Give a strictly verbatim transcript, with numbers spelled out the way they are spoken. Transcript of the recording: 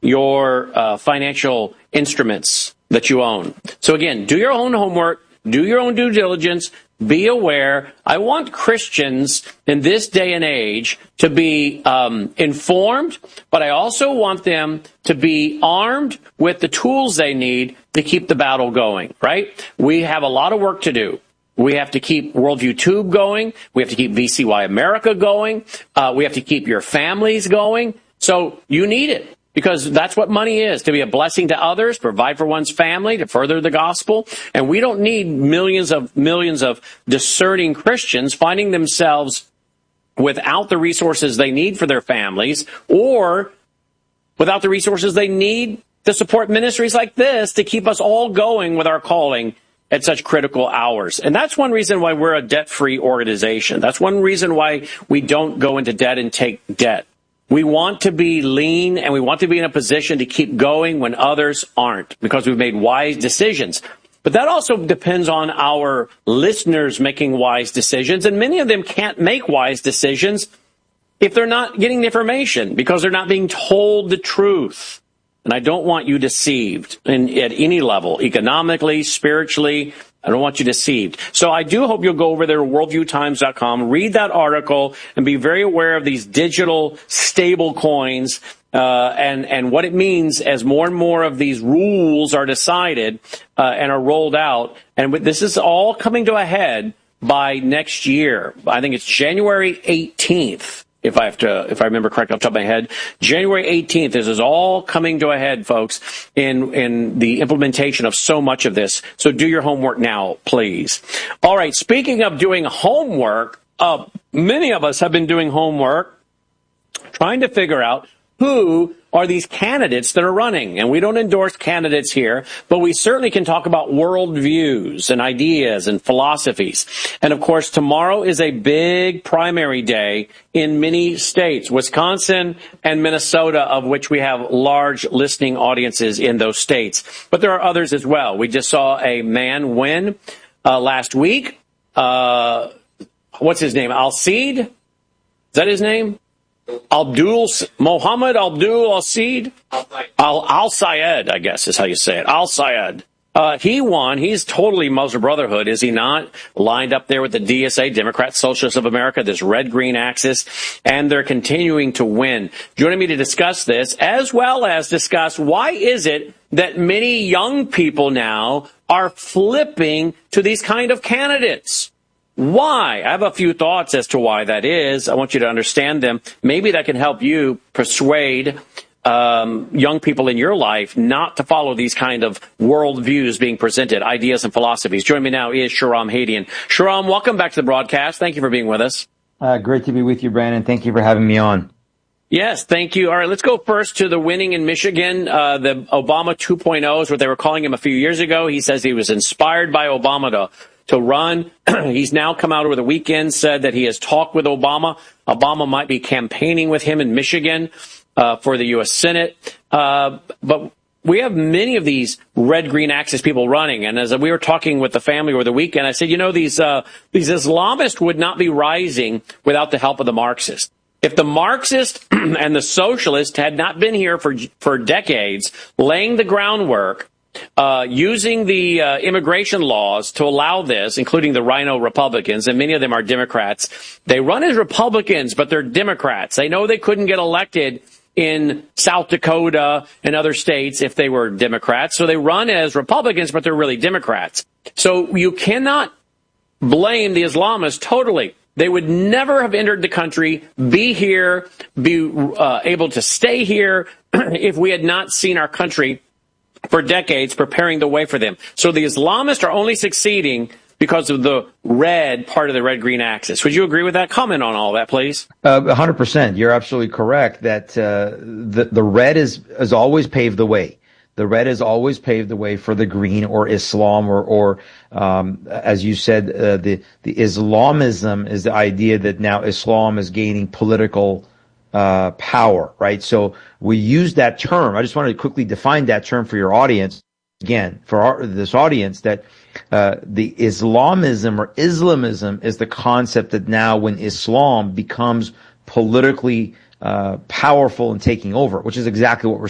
your uh, financial instruments that you own. So again, do your own homework, do your own due diligence, be aware. I want Christians in this day and age to be um, informed, but I also want them to be armed with the tools they need to keep the battle going, right? We have a lot of work to do. We have to keep Worldview Tube going. We have to keep V C Y America going. Uh, we have to keep your families going. So you need it, because that's what money is, to be a blessing to others, provide for one's family, to further the gospel. And we don't need millions of millions of discerning Christians finding themselves without the resources they need for their families, or without the resources they need to support ministries like this to keep us all going with our calling at such critical hours. And that's one reason why we're a debt-free organization. That's one reason why we don't go into debt and take debt. We want to be lean, and we want to be in a position to keep going when others aren't, because we've made wise decisions. But that also depends on our listeners making wise decisions, and many of them can't make wise decisions if they're not getting the information, because they're not being told the truth. And I don't want you deceived in, at any level, economically, spiritually. I don't want you deceived. So I do hope you'll go over there to worldview times dot com, read that article, and be very aware of these digital stable coins uh, and, and what it means as more and more of these rules are decided uh, and are rolled out. And this is all coming to a head by next year. I think it's January eighteenth. If I have to, if I remember correctly off the top of my head, January eighteenth, this is all coming to a head, folks, in, in the implementation of so much of this. So do your homework now, please. All right. Speaking of doing homework, uh, many of us have been doing homework, trying to figure out who are these candidates that are running. And we don't endorse candidates here, but we certainly can talk about worldviews and ideas and philosophies. And of course, tomorrow is a big primary day in many states, Wisconsin and Minnesota, of which we have large listening audiences in those states. But there are others as well. We just saw a man win uh, last week. Uh, what's his name? Al-Seed? Is that his name? Abdul Mohammed Abdul Al-Seed? Al Al-Sayed, I guess is how you say it. Al-Sayed. Uh, he won. He's totally Muslim Brotherhood, is he not? Lined up there with the D S A, Democrat Socialists of America, this red-green axis, and they're continuing to win. Joining me to discuss this, as well as discuss why is it that many young people now are flipping to these kind of candidates? Why? I have a few thoughts as to why that is. I want you to understand them. Maybe that can help you persuade um, young people in your life not to follow these kind of worldviews being presented, ideas and philosophies. Joining me now is Shahram Hadian. Shahram, welcome back to the broadcast. Thank you for being with us. Uh, great to be with you, Brandon. Thank you for having me on. Yes, thank you. All right, let's go first to the winning in Michigan. Uh, the Obama two point oh is what they were calling him a few years ago. He says he was inspired by Obama to to run. He's now come out over the weekend, said that he has talked with Obama. Obama might be campaigning with him in Michigan uh, for the U S Senate. Uh, but we have many of these red-green axis people running. And as we were talking with the family over the weekend, I said, you know, these uh, these Islamists would not be rising without the help of the Marxists. If the Marxists and the socialists had not been here for for decades, laying the groundwork, Uh, using the uh, immigration laws to allow this, including the Rhino Republicans, and many of them are Democrats. They run as Republicans, but they're Democrats. They know they couldn't get elected in South Dakota and other states if they were Democrats. So they run as Republicans, but they're really Democrats. So you cannot blame the Islamists totally. They would never have entered the country, be here, be uh, able to stay here if we had not seen our country for decades preparing the way for them. So the Islamists are only succeeding because of the red part of the red-green axis. Would you agree with that? Comment on all that, please. Uh, one hundred percent. You're absolutely correct that uh, the, the red is, has always paved the way. The red has always paved the way for the green or Islam or, or um, as you said, uh, the, the Islamism is the idea that now Islam is gaining political uh power, right? So we use that term. I just wanted to quickly define that term for your audience. Again, for our, this audience, that uh the Islamism or Islamism is the concept that now when Islam becomes politically uh powerful and taking over, which is exactly what we're